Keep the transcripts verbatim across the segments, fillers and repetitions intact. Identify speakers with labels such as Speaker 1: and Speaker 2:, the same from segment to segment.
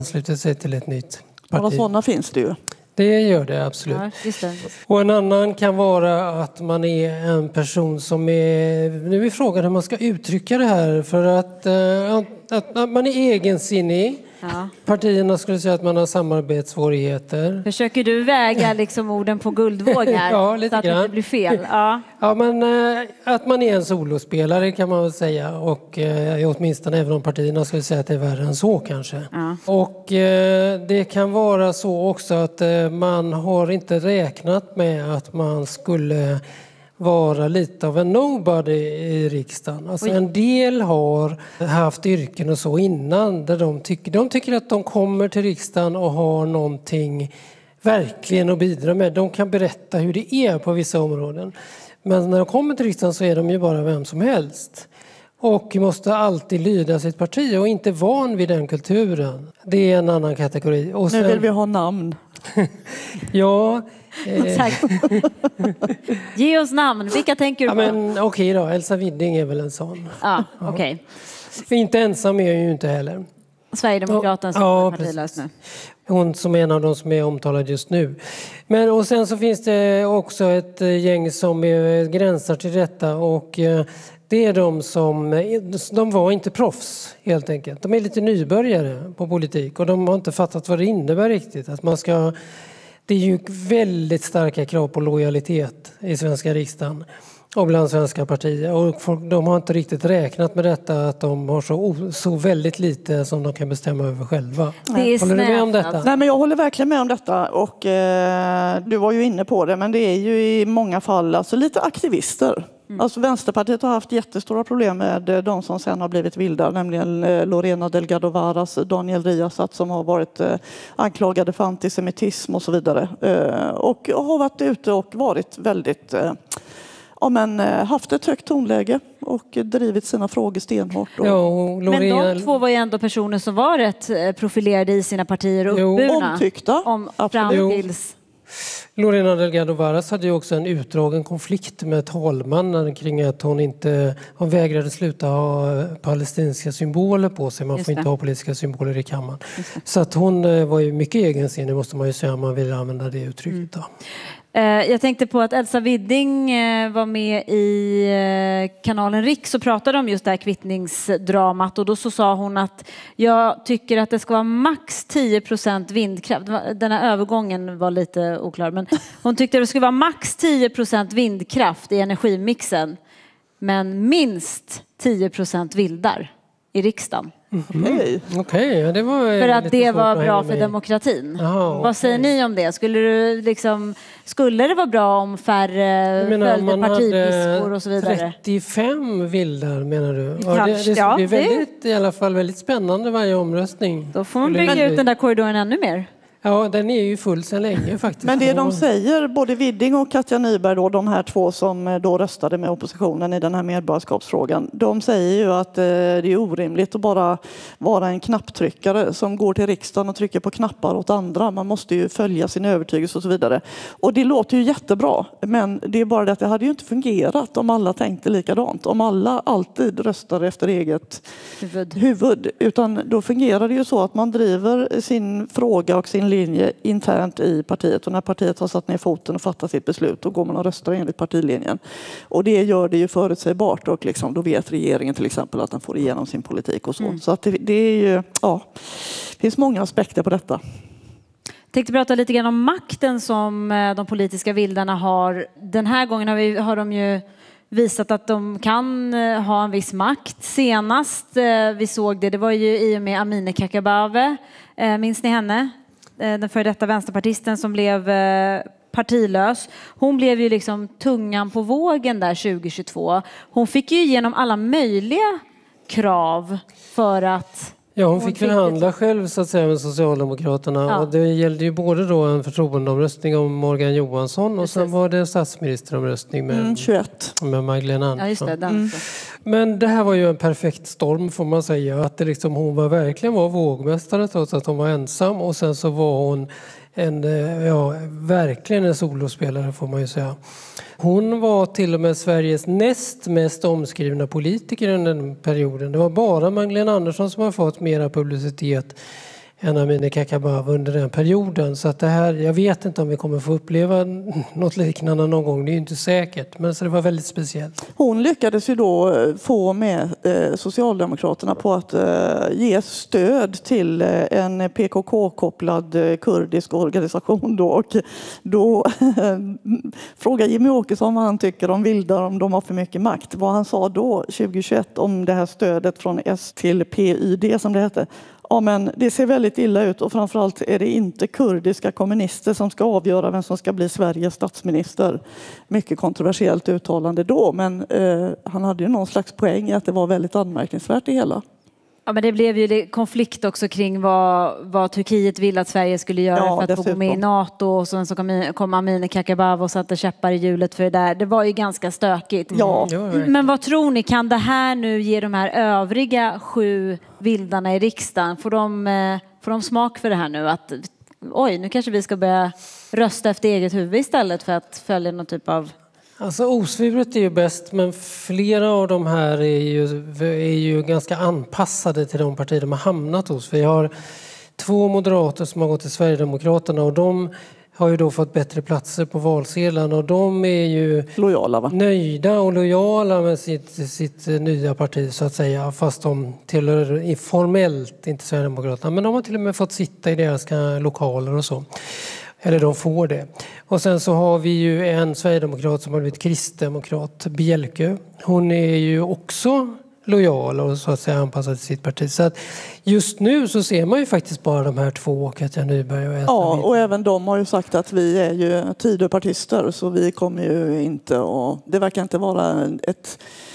Speaker 1: anslutit sig till ett nytt parti.
Speaker 2: Några sådana finns det ju.
Speaker 1: Det gör det absolut.
Speaker 3: Ja, just det.
Speaker 1: Och en annan kan vara att man är en person som är... Nu är frågan hur man ska uttrycka det här. För att, uh, att, att man är egensinnig.
Speaker 3: Ja.
Speaker 1: Partierna skulle säga att man har samarbetssvårigheter.
Speaker 3: Försöker du väga liksom orden på guldvåg här?
Speaker 1: Ja, lite
Speaker 3: så att
Speaker 1: grann.
Speaker 3: det inte blir fel. Ja.
Speaker 1: Ja, men uh, att man är en solospelare kan man väl säga. Och uh, åtminstone även om partierna skulle säga att det är värre än så kanske.
Speaker 3: Ja.
Speaker 1: Och uh, det kan vara så också att uh, man har inte räknat med att man skulle vara lite av en nobody i riksdagen. Alltså en del har haft yrken och så innan där de tycker, de tycker att de kommer till riksdagen och har någonting verkligen att bidra med. De kan berätta hur det är på vissa områden. Men när de kommer till riksdagen så är de ju bara vem som helst. Och måste alltid lyda sitt parti och inte van vid den kulturen. Det är en annan kategori. Och sen...
Speaker 2: Nu vill vi ha namn.
Speaker 1: ja...
Speaker 3: Tack. Ge oss namn. Vilka tänker du
Speaker 1: ja,
Speaker 3: på?
Speaker 1: men okej då, Elsa Widding är väl en sån.
Speaker 3: Ja, okej.
Speaker 1: Okay. Inte ensam är ju inte heller.
Speaker 3: Sverigedemokraterna som
Speaker 1: ja,
Speaker 3: är partilös nu.
Speaker 1: Hon som är en av de som är omtalad just nu. Men och sen så finns det också ett gäng som är, gränsar till detta och det är de som, de var inte proffs helt enkelt. De är lite nybörjare på politik och de har inte fattat vad det innebär riktigt. Att man ska, det är ju väldigt starka krav på lojalitet i svenska riksdagen och bland svenska partier. Och folk, de har inte riktigt räknat med detta att de har så, så väldigt lite som de kan bestämma över själva.
Speaker 3: Det är
Speaker 1: håller du med om detta?
Speaker 3: alltså.
Speaker 2: Nej, men jag håller verkligen med om detta och eh, du var ju inne på det, men det är ju i många fall alltså, lite aktivister. Mm. Alltså Vänsterpartiet har haft jättestora problem med de som sen har blivit vilda, nämligen Lorena Delgado Varas, Daniel Riazat som har varit eh, anklagade för antisemitism och så vidare. Eh, och har varit ute och varit väldigt... Eh, Ja, men haft ett högt tonläge och drivit sina frågor stenhårt. Och...
Speaker 1: Ja, och Lorena...
Speaker 3: Men de två var ju ändå personer som var rätt profilerade i sina partier och uppburna.
Speaker 2: Omtyckta.
Speaker 3: Om, fram tills...
Speaker 1: Lorena Delgado Varas hade ju också en utdragen konflikt med talmannen kring att hon inte hon vägrade sluta ha palestinska symboler på sig. Man
Speaker 3: Just
Speaker 1: får
Speaker 3: det.
Speaker 1: inte ha politiska symboler i kammaren. Så att hon var ju mycket egensinnig, måste man ju säga, om man vill använda det uttrycket. Mm.
Speaker 3: Jag tänkte på att Elsa Widding var med i kanalen Riks och pratade om just det här kvittningsdramat. Och då så sa hon att jag tycker att det ska vara max tio procent vindkraft. Den här övergången var lite oklar. Men hon tyckte att det skulle vara max tio procent vindkraft i energimixen. Men minst tio procent vildar i riksdagen.
Speaker 1: Mm. Okej, okay, ja, det var
Speaker 3: för att det var bra för demokratin.
Speaker 1: Aha, okay.
Speaker 3: Vad säger ni om det? Skulle du liksom skulle det vara bra om färre följde partipiskor och så vidare?
Speaker 1: trettiofem vildar menar du?
Speaker 3: Kanske,
Speaker 1: ja, det, det
Speaker 3: ja,
Speaker 1: blir väldigt,
Speaker 3: det...
Speaker 1: i alla fall väldigt spännande varje omröstning.
Speaker 3: Då får man bygga ut den där korridoren ännu mer.
Speaker 1: Ja, den är ju full sedan länge faktiskt.
Speaker 2: Men det de säger, både Widding och Katja Nyberg, då, de här två som då röstade med oppositionen i den här medborgarskapsfrågan, de säger ju att eh, det är orimligt att bara vara en knapptryckare som går till riksdagen och trycker på knappar åt andra. Man måste ju följa sin övertygelse och så vidare. Och det låter ju jättebra, men det är bara det att det hade ju inte fungerat om alla tänkte likadant. Om alla alltid röstar efter eget huvud. huvud. Utan då fungerar det ju så att man driver sin fråga och sin linje internt i partiet, och när partiet har satt ner foten och fattat sitt beslut, då går man och röstar enligt partilinjen. Och det gör det ju förutsägbart, och liksom, då vet regeringen till exempel att den får igenom sin politik och så. Mm. Så att det, det är ju, ja, det finns många aspekter på detta.
Speaker 3: Jag tänkte prata lite grann om makten som de politiska vildarna har. Den här gången har, vi, har de ju visat att de kan ha en viss makt. Senast vi såg det, det var ju i och med Amineh Kakabaveh. Minns ni henne? Den före detta vänsterpartisten som blev partilös. Hon blev ju liksom tungan på vågen där tjugohundratjugotvå. Hon fick ju igenom alla möjliga krav för att...
Speaker 1: Ja, hon fick förhandla själv så att säga med Socialdemokraterna. Ja. Och det gällde ju både då en förtroendeomröstning om Morgan Johansson och Precis. Sen var det statsministeromröstning med,
Speaker 2: mm, tjugoett.
Speaker 1: med Magdalena Andersson.
Speaker 3: Ja, just det, den.
Speaker 2: Mm.
Speaker 1: Men det här var ju en perfekt storm får man säga. Att det liksom, hon var verkligen var vågmästare trots att hon var ensam. Och sen så var hon en, ja, verkligen en solospelare får man ju säga. Hon var till och med Sveriges näst mest omskrivna politiker under den perioden. Det var bara Magdalena Andersson som har fått mera publicitet än Amineh Kakabaveh under den perioden. Så att det här, jag vet inte om vi kommer få uppleva något liknande någon gång. Det är ju inte säkert, men så det var väldigt speciellt.
Speaker 2: Hon lyckades ju då få med eh, Socialdemokraterna på att eh, ge stöd till eh, en P K K-kopplad eh, kurdisk organisation. Då, och då frågar Jimmy Åkesson vad han tycker om Vilda, om de har för mycket makt. Vad han sa då tjugohundratjugoett om det här stödet från S till P Y D som det hette. Ja, men det ser väldigt illa ut och framförallt är det inte kurdiska kommunister som ska avgöra vem som ska bli Sveriges statsminister. Mycket kontroversiellt uttalande då, men eh, han hade ju någon slags poäng i att det var väldigt anmärkningsvärt det hela.
Speaker 3: Ja, men det blev ju konflikt också kring vad, vad Turkiet ville att Sverige skulle göra
Speaker 2: ja,
Speaker 3: för att dessutom få gå med i NATO. Och sen så kom, kom Amineh Kakabaveh och satte käppar i hjulet för det där. Det var ju ganska stökigt.
Speaker 2: Ja.
Speaker 3: Men vad tror ni, kan det här nu ge de här övriga sju vildarna i riksdagen, får de, får de smak för det här nu? Att oj, nu kanske vi ska börja rösta efter eget huvud istället för att följa någon typ av...
Speaker 1: Alltså osvuret är ju bäst, men flera av de här är ju, är ju ganska anpassade till de partier de har hamnat hos. Vi har två moderater som har gått till Sverigedemokraterna och de har ju då fått bättre platser på valsedlarna och de är ju
Speaker 2: lojala, va?
Speaker 1: nöjda och lojala med sitt, sitt nya parti så att säga, fast de tillhör formellt inte Sverigedemokraterna, men de har till och med fått sitta i deras lokaler och så. Eller de får det. Och sen så har vi ju en sverigedemokrat som har blivit kristdemokrat, Bjelke. Hon är ju också lojal och så att säga anpassad till sitt parti. Så att just nu så ser man ju faktiskt bara de här två, Katja Nyberg och Edna
Speaker 2: Ja,
Speaker 1: Witt.
Speaker 2: och även de har ju sagt att vi är ju Tidöpartister så vi kommer ju inte och det verkar inte vara ett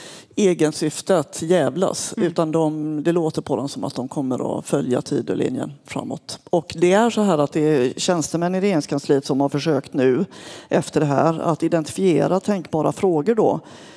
Speaker 2: egen syfte att jävlas mm. utan de, det låter på dem som att de kommer att följa Tidölinjen framåt. Och det är så här att det är tjänstemän i regeringskansliet som har försökt nu efter det här att identifiera tänkbara frågor då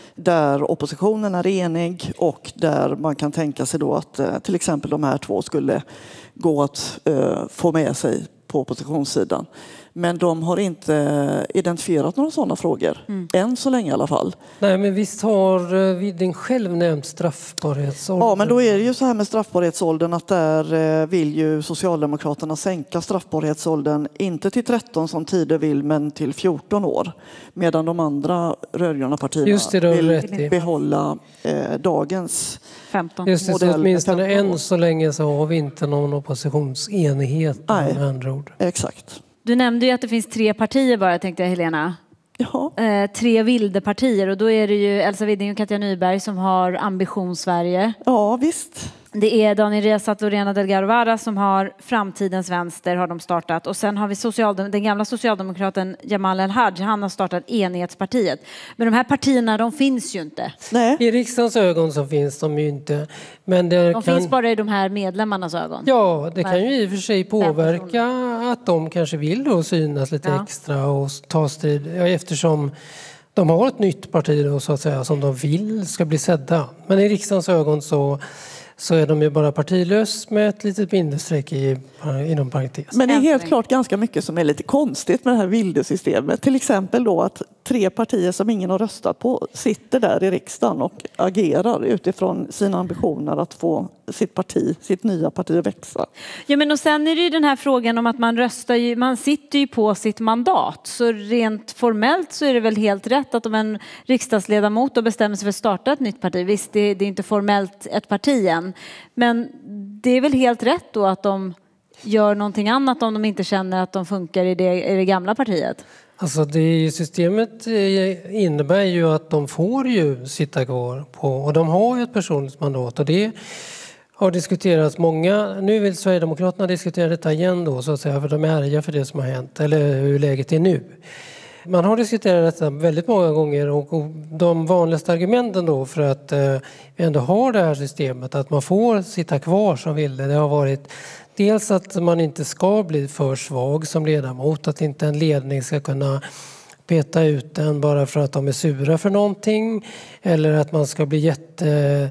Speaker 2: där oppositionen är enig och där man kan tänka sig då att eh, till exempel de här två skulle gå att eh, få med sig på oppositionssidan. Men de har inte identifierat några sådana frågor. Mm. Än så länge i alla fall.
Speaker 1: Nej, men visst har Widding själv nämnt straffbarhetsåldern.
Speaker 2: Ja, men då är det ju så här med straffbarhetsåldern att där vill ju Socialdemokraterna sänka straffbarhetsåldern inte till tretton som Tidö vill men till fjorton år. Medan de andra rödgröna partierna
Speaker 1: Just det,
Speaker 2: vill behålla eh, dagens
Speaker 3: femton.
Speaker 1: Just det, så åtminstone än så länge så har vi inte någon oppositionsenighet.
Speaker 2: Nej,
Speaker 1: med andra ord.
Speaker 2: Exakt.
Speaker 3: Du nämnde ju att det finns tre partier bara, tänkte jag, Helena.
Speaker 2: Ja.
Speaker 3: Eh, tre vildepartier och då är det ju Elsa Widding och Katja Nyberg som har Ambition Sverige.
Speaker 2: Ja, visst.
Speaker 3: Det är Daniel Riazat och Lorena Delgado Varas som har Framtidens vänster har de startat. Och sen har vi socialdem- den gamla socialdemokraten Jamal El-Haj, han har startat Enighetspartiet. Men de här partierna, de finns ju inte.
Speaker 2: Nej.
Speaker 1: I riksdagens ögon så finns de ju inte. Men det
Speaker 3: de
Speaker 1: kan...
Speaker 3: finns bara i de här medlemmarnas ögon.
Speaker 1: Ja, det kan ju i och för sig påverka att de kanske vill då synas lite ja. extra och ta strid. Ja, eftersom de har ett nytt parti då, så att säga, som de vill ska bli sedda. Men i riksdagens ögon så så är de ju bara partilös med ett litet bindestreck i, inom parentes.
Speaker 2: Men det är helt klart ganska mycket som är lite konstigt med det här vildesystemet. Till exempel då att tre partier som ingen har röstat på sitter där i riksdagen och agerar utifrån sina ambitioner att få sitt parti, sitt nya parti att växa.
Speaker 3: Ja, men och sen är det ju den här frågan om att man röstar ju, man sitter ju på sitt mandat. Så rent formellt så är det väl helt rätt att om en riksdagsledamot då bestämmer sig för att starta ett nytt parti, visst det, det är inte formellt ett parti än, men det är väl helt rätt då att de gör någonting annat om de inte känner att de funkar i det, i det gamla partiet.
Speaker 1: Alltså det systemet innebär ju att de får ju sitta kvar på, och de har ju ett personligt mandat och det har diskuterats många. Nu vill Sverigedemokraterna diskutera detta igen då så att säga, för de är arga för det som har hänt eller hur läget är nu. Man har diskuterat detta väldigt många gånger och de vanligaste argumenten då för att eh, vi ändå har det här systemet att man får sitta kvar som vill det. Det har varit dels att man inte ska bli för svag som ledamot, att inte en ledning ska kunna peta ut den bara för att de är sura för någonting eller att man ska bli jätte...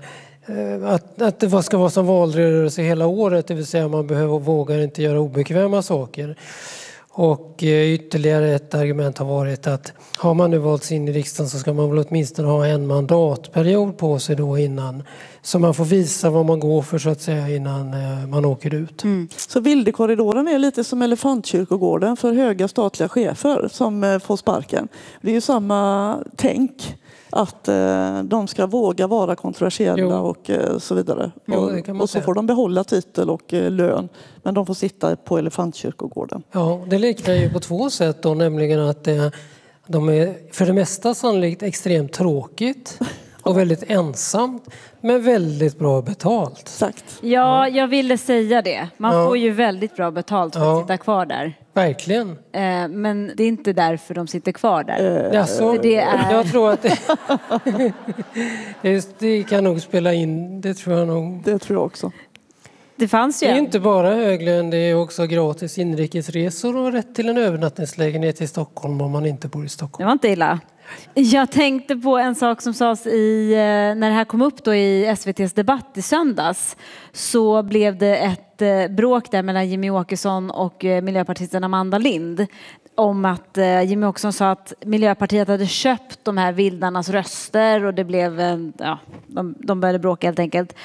Speaker 1: Att, att det ska vara som valrörelse hela året, det vill säga man behöver vågar inte göra obekväma saker. Och ytterligare ett argument har varit att har man nu valts in i riksdagen så ska man väl åtminstone ha en mandatperiod på sig då innan. Så man får visa vad man går för så att säga innan man åker ut.
Speaker 2: Mm. Så Vildekorridoren är lite som Elefantkyrkogården för höga statliga chefer som får sparken. Det är ju samma tänk. Att eh, de ska våga vara kontroversiella jo. och eh, så vidare.
Speaker 1: Jo,
Speaker 2: och, och så får de behålla titel och eh, lön. Men de får sitta på Elefantkyrkogården.
Speaker 1: Ja, det liknar ju på två sätt då. Nämligen att eh, de är för det mesta sannolikt extremt tråkigt. Och väldigt ensamt. Men väldigt bra betalt.
Speaker 2: Exakt.
Speaker 3: Ja, jag ville säga det. Man
Speaker 1: ja.
Speaker 3: får ju väldigt bra betalt för
Speaker 1: ja.
Speaker 3: att sitta kvar där.
Speaker 1: Verkligen.
Speaker 3: Eh, men det är inte därför de sitter kvar där.
Speaker 1: Eh, alltså,
Speaker 3: det är...
Speaker 1: Jag tror att det, det kan nog spela in. Det tror jag nog.
Speaker 2: Det tror jag också.
Speaker 3: Det fanns ju.
Speaker 1: Det är inte bara hög lön, det är också gratis inrikesresor och rätt till en övernattningslägenhet i Stockholm om man inte bor i Stockholm.
Speaker 3: Det var inte illa. Jag tänkte på en sak som sades i, när det här kom upp då i S V T:s debatt i söndags, så blev det ett bråk där mellan Jimmy Åkesson och miljöpartisten Amanda Lind om att Jimmy Åkesson sa att Miljöpartiet hade köpt de här vildarnas röster och det blev, ja, de, de började bråka helt enkelt.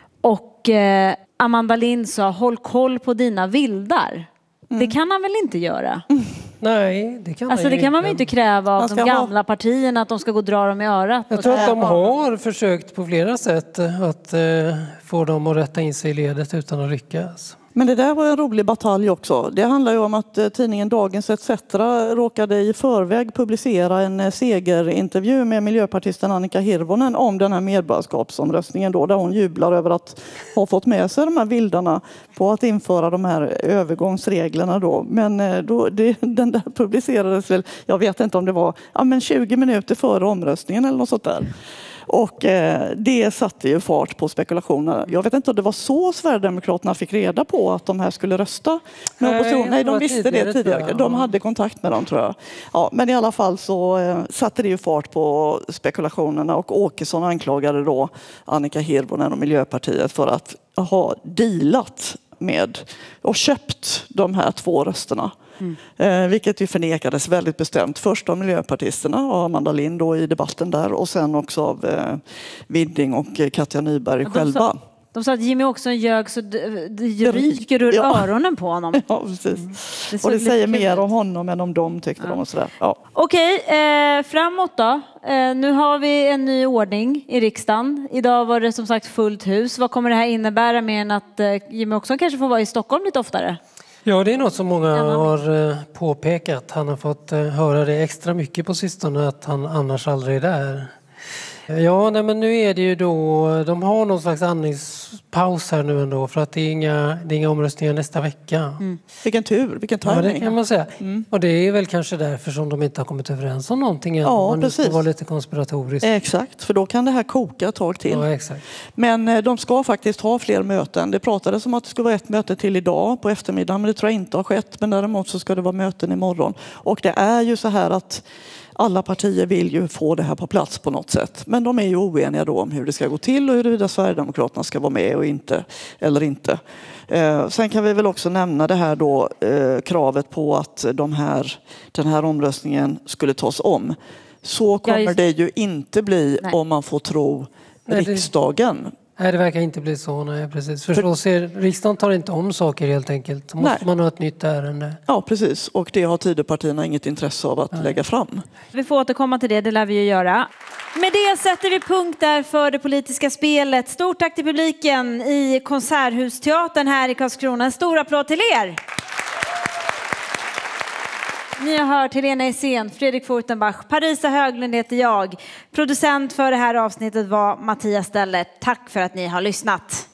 Speaker 3: Och eh, Amanda Lind sa, håll koll på dina vildar. Mm. Det kan han väl inte göra?
Speaker 1: Mm. Nej, det kan
Speaker 3: alltså det kan man väl inte kräva av de gamla ha... partierna att de ska gå och dra dem i örat.
Speaker 1: Jag tror att de har försökt på flera sätt att eh, få dem att rätta in sig i ledet utan att lyckas.
Speaker 2: Men det där var en rolig batalj också. Det handlar ju om att tidningen Dagens et cetera råkade i förväg publicera en segerintervju med miljöpartisten Annika Hirvonen om den här medborgarskapsomröstningen då, där hon jublar över att ha fått med sig de här vildarna på att införa de här övergångsreglerna då. Men då, det, den där publicerades väl, jag vet inte om det var ja, men tjugo minuter före omröstningen eller något sånt där. Och eh, det satte ju fart på spekulationer. Jag vet inte om det var så Sverigedemokraterna fick reda på att de här skulle rösta med opposition. Nej, de visste det tidigare. De hade kontakt med dem tror jag. Ja, men i alla fall så eh, satte det ju fart på spekulationerna och Åkesson anklagade då Annika Hirvonen och Miljöpartiet för att ha dealat med och köpt de här två rösterna. Mm. Eh, vilket ju förnekades väldigt bestämt. Först av miljöpartisterna och Amanda Lind då i debatten där och sen också av eh, Widding och Katja Nyberg de själva.
Speaker 3: Sa, de sa att Jimmy också ljög så det, det ryker ur ja. öronen på honom.
Speaker 2: Ja, precis. Mm. Det och det säger mer ut. om honom än om dem tyckte ja. de och sådär. Ja.
Speaker 3: Okej, eh, framåt då. Eh, nu har vi en ny ordning i riksdagen. Idag var det som sagt fullt hus. Vad kommer det här innebära mer än att eh, Jimmy också kanske får vara i Stockholm lite oftare?
Speaker 1: Ja, det är något som många har påpekat. Han har fått höra det extra mycket på sistone att han annars aldrig är där. Ja, nej, men nu är det ju då, de har någon slags andningspaus här nu ändå för att det är inga, det är inga omröstningar nästa vecka.
Speaker 2: Mm. Vilken tur, vilken timing.
Speaker 1: Ja, det kan man säga. Mm. Och det är väl kanske därför som de inte har kommit överens om någonting än.
Speaker 2: Ja,
Speaker 1: man
Speaker 2: precis.
Speaker 1: Ska vara lite konspiratorisk.
Speaker 2: Exakt, för då kan det här koka ett tag till.
Speaker 1: Ja, exakt.
Speaker 2: Men de ska faktiskt ha fler möten. Det pratades om att det skulle vara ett möte till idag på eftermiddagen, men det tror jag inte har skett. Men däremot så ska det vara möten imorgon. Och det är ju så här att alla partier vill ju få det här på plats på något sätt. Men de är ju oeniga då om hur det ska gå till och huruvida Sverigedemokraterna ska vara med och inte, eller inte. Eh, sen kan vi väl också nämna det här då, eh, kravet på att de här, den här omröstningen skulle tas om. Så kommer ja, det ju inte bli nej. om man får tro nej, riksdagen.
Speaker 1: Det... Nej, det verkar inte bli så. Nej, precis. För, För så ser, riksdagen tar inte om saker helt enkelt. Då måste nej. man ha ett nytt ärende.
Speaker 2: Ja, precis. Och det har Tidöpartierna inget intresse av att nej. lägga fram.
Speaker 3: Vi får återkomma till det, det lär vi ju göra. Med det sätter vi punkt där för det politiska spelet. Stort tack till publiken i Konserthusteatern här i Karlskrona. En stor applåd till er! Ni har hört Helena Essén, Fredrik Furtenbach, Parisa Höglund heter jag. Producent för det här avsnittet var Mattias Ställer. Tack för att ni har lyssnat.